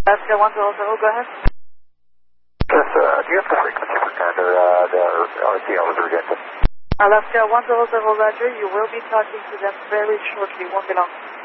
Alaska 100, go ahead. Yes, do you have the frequency for Canada, the RTL with Regenton? Alaska 100, Roger, you will be talking to them very shortly, won't be long.